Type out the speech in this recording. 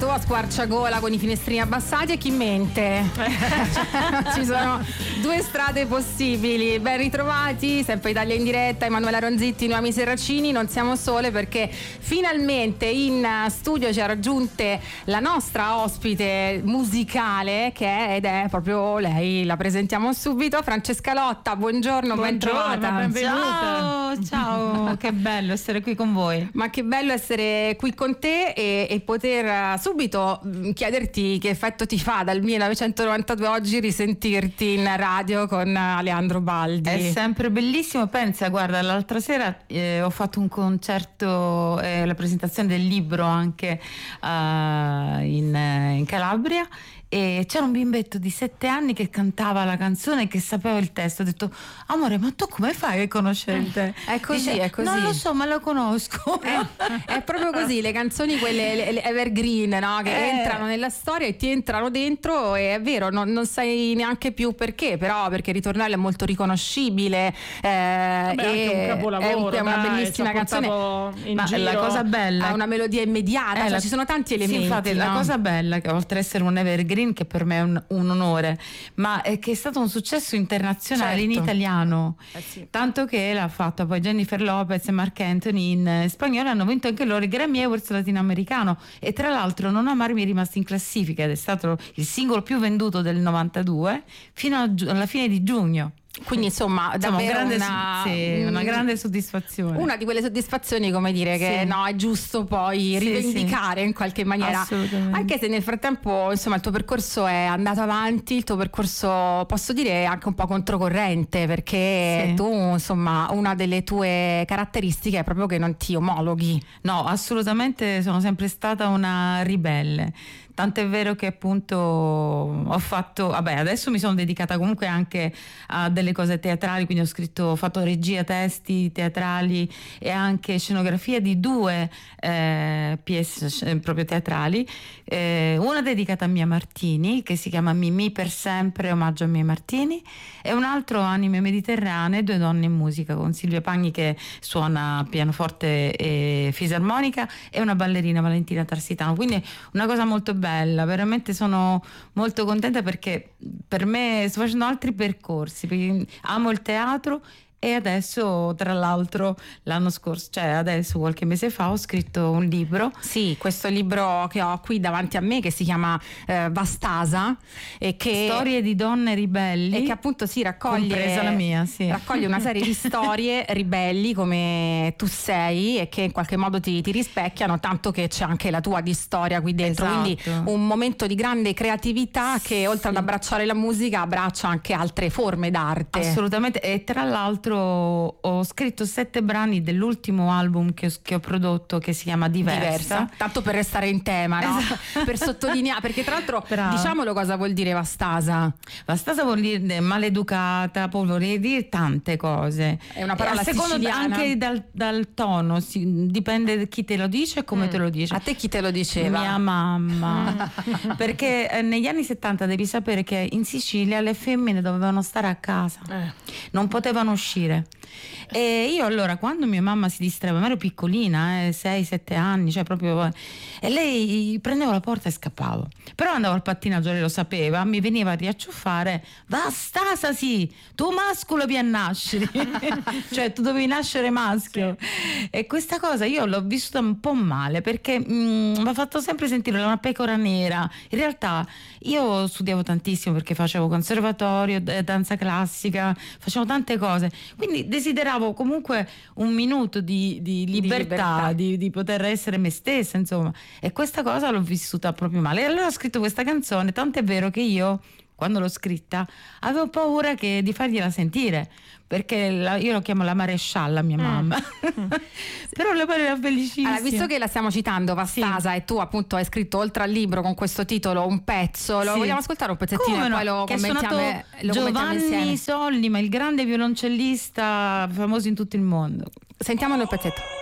a squarciagola con i finestrini abbassati e chi mente. Ci sono due strade possibili. Ben ritrovati, sempre Italia in diretta, Emanuela Ronzitti, Noemi Serracini. Non siamo sole perché finalmente in studio ci ha raggiunte la nostra ospite musicale ed è proprio lei. La presentiamo subito, Francesca Lotta. Buongiorno, ben trovata. Benvenuta. Ciao, che bello essere qui con voi. Ma che bello essere qui con te e poter subito chiederti che effetto ti fa dal 1992 oggi risentirti in radio con Aleandro Baldi. È sempre bellissimo. Pensa, guarda, l'altra sera ho fatto un concerto, la presentazione del libro anche in Calabria, e c'era un bimbetto di 7 anni che cantava la canzone e che sapeva il testo. Ho detto: amore, ma tu come fai a conoscere il testo? È così, Dice, è così. Non lo so, ma lo conosco. È proprio così, le canzoni quelle le evergreen, no? Che entrano nella storia e ti entrano dentro, e è vero, non sai neanche più perché, però perché il ritornello è molto riconoscibile, anche un capolavoro, è una bellissima canzone, ma giro, la cosa bella ha una melodia immediata, cioè ci sono tanti elementi. Sì, infatti, no? La cosa bella, che oltre ad essere un evergreen, che per me è un onore, ma è che è stato un successo internazionale, certo, in italiano, sì. Tanto che l'ha fatto poi Jennifer Lopez e Marc Anthony in spagnolo, hanno vinto anche loro i Grammy Awards latinoamericano, e tra l'altro Non amarmi è rimasto in classifica ed è stato il singolo più venduto del 92 fino alla fine di giugno. Quindi insomma davvero una grande soddisfazione, una di quelle soddisfazioni, come dire, che no, è giusto poi rivendicare in qualche maniera, anche se nel frattempo insomma il tuo percorso è andato avanti, il tuo percorso posso dire anche un po' controcorrente, perché tu insomma una delle tue caratteristiche è proprio che non ti omologhi. No, assolutamente, sono sempre stata una ribelle. Tant'è vero che appunto ho fatto, adesso mi sono dedicata comunque anche a delle cose teatrali, quindi ho fatto regia, testi teatrali e anche scenografia di 2 pièce proprio teatrali, una dedicata a Mia Martini che si chiama Mimì per sempre, omaggio a Mia Martini, e un altro Anime Mediterranee, 2 donne in musica, con Silvia Pagni che suona pianoforte e fisarmonica, e una ballerina, Valentina Tarsitano, quindi una cosa molto bella. Veramente sono molto contenta perché per me sto facendo altri percorsi, perché amo il teatro, e adesso tra l'altro l'anno scorso, cioè adesso qualche mese fa, ho scritto un libro. Sì, questo libro che ho qui davanti a me, che si chiama Vastasa, e che Storie di donne ribelli, e che appunto si raccoglie, compresa la mia, raccoglie una serie di storie ribelli come tu sei, e che in qualche modo ti rispecchiano, tanto che c'è anche la tua di storia qui dentro. Esatto. Quindi un momento di grande creatività che oltre ad abbracciare la musica abbraccia anche altre forme d'arte. Assolutamente. E tra l'altro ho scritto 7 brani dell'ultimo album che ho prodotto, che si chiama Diversa. Tanto per restare in tema, no? Per sottolineare, perché tra l'altro diciamolo, cosa vuol dire Vastasa? Vastasa vuol dire maleducata, vuol dire tante cose. È una parola secondo siciliana. Anche dal tono, dipende da chi te lo dice e come te lo dice. A te chi te lo diceva? Mia mamma. Perché negli anni 70 devi sapere che in Sicilia le femmine dovevano stare a casa, non potevano uscire. E io allora, quando mia mamma si distraeva, ma ero piccolina, 6-7 anni, cioè proprio, e lei prendeva la porta e scappavo. Però andavo al pattinaggio, lei lo sapeva, mi veniva a riacciuffare: Vastasa, sì, tu mascolo per nascere. Cioè tu dovevi nascere maschio. E questa cosa io l'ho vissuta un po' male, perché mi ha fatto sempre sentire una pecora nera. In realtà io studiavo tantissimo, perché facevo conservatorio, danza classica, facevo tante cose, quindi desideravo comunque un minuto di libertà, di poter essere me stessa, insomma, e questa cosa l'ho vissuta proprio male. E allora ho scritto questa canzone, tant'è vero che io, quando l'ho scritta, avevo paura di fargliela sentire, perché io lo chiamo la marescialla, mia mamma. Però la parola era bellissima. Allora, visto che la stiamo citando, Vastasa, e tu appunto hai scritto oltre al libro con questo titolo un pezzo, lo vogliamo ascoltare un pezzettino e poi lo commentiamo Giovanni insieme. Solli, ma il grande violoncellista famoso in tutto il mondo. Sentiamolo il pezzetto.